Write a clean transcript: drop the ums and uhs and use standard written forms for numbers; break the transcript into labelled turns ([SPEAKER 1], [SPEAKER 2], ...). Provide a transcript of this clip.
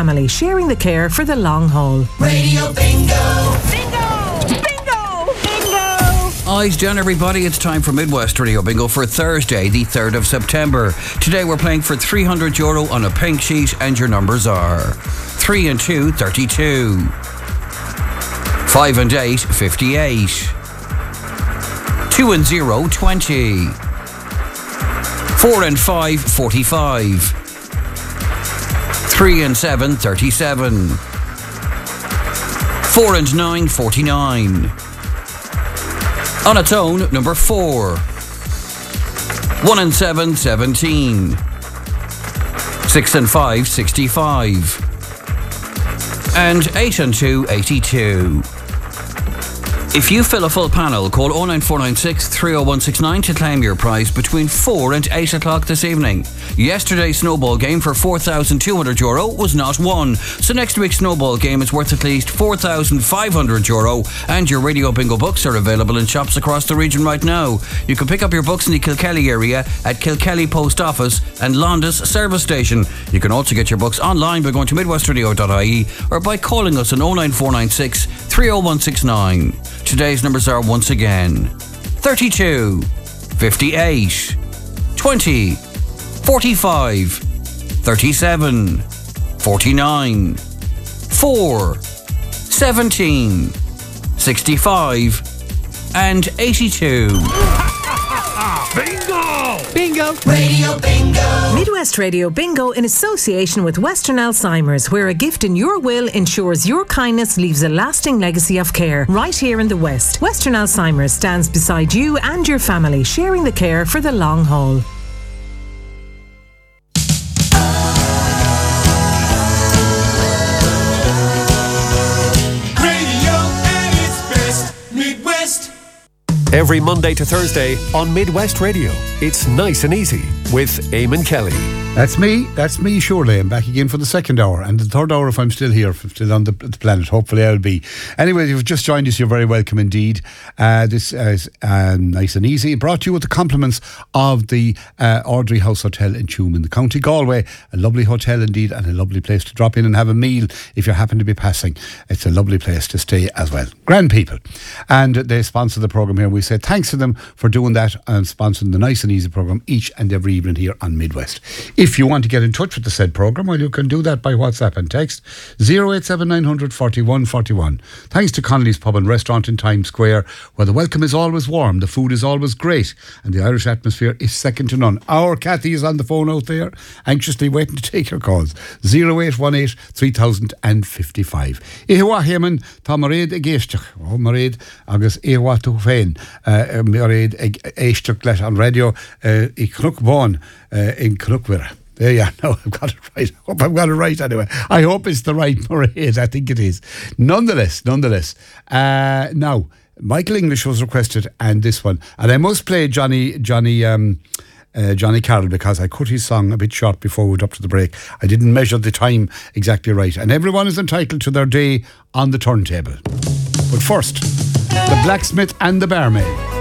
[SPEAKER 1] family, sharing the care for the long haul.
[SPEAKER 2] Radio Bingo!
[SPEAKER 1] Bingo! Bingo! Bingo!
[SPEAKER 3] Eyes down, everybody. It's time for Midwest Radio Bingo for Thursday, the 3rd of September. Today we're playing for €300 on a pink sheet, and your numbers are 3 and 2, 32. 5 and 8, 58. 2 and 0, 20. 4 and 5, 45. 3 and 7, 37. 4 and 9, 49. On its own, number 4. 1 and 7, 17. 6 and 5, 65. And 8 and 2, 82. If you fill a full panel, call 09496 30169 to claim your prize between 4 and 8 o'clock this evening. Yesterday's snowball game for €4,200 was not won, so next week's snowball game is worth at least €4,500, and your Radio Bingo books are available in shops across the region right now. You can pick up your books in the Kilkelly area at Kilkelly Post Office and Londis Service Station. You can also get your books online by going to midwestradio.ie or by calling us on 09496 30169. Today's numbers are once again 32, 58, 20, 45, 37, 49, 4, 17, 65, and 82.
[SPEAKER 2] Bingo!
[SPEAKER 4] Bingo!
[SPEAKER 2] Radio Bingo!
[SPEAKER 1] Midwest Radio Bingo in association with Western Alzheimer's, where a gift in your will ensures your kindness leaves a lasting legacy of care right here in the West. Western Alzheimer's stands beside you and your family, sharing the care for the long haul.
[SPEAKER 4] Every Monday to Thursday on Midwest Radio, it's Nice and Easy with Eamon Kelly.
[SPEAKER 5] That's me, surely. I'm back again for the second hour, and the third hour if I'm still here, if I'm still on the planet. Hopefully I'll be. Anyway, if you've just joined us, you're very welcome indeed. This is Nice and Easy, brought to you with the compliments of the Ardrey House Hotel in Tuam in the County Galway. A lovely hotel indeed, and a lovely place to drop in and have a meal if you happen to be passing. It's a lovely place to stay as well. Grand people. And they sponsor the programme here. We say thanks to them for doing that and sponsoring the Nice and Easy programme each and every evening here on Midwest. If you want to get in touch with the said programme, well, you can do that by WhatsApp and text 087 900 41 41. Thanks to Connolly's Pub and Restaurant in Times Square, where the welcome is always warm, the food is always great, and the Irish atmosphere is second to none. Our Cathy is on the phone out there, anxiously waiting to take your calls. 0818 3055. Ihwa Heman, Tá Marid Agéisteach. Oh, Marid, Agus Ihwa Tu Féin. Marid Agéisteach on radio, I Cnookbón, in Cnookvira. There you are. No, I've got it right. I hope I've got it right anyway. I hope it's the right parade. I think it is. Nonetheless. Now, Michael English was requested, and this one. And I must play Johnny Carroll, because I cut his song a bit short before we went up to the break. I didn't measure the time exactly right. And everyone is entitled to their day on the turntable. But first, the Blacksmith and the Barmaid.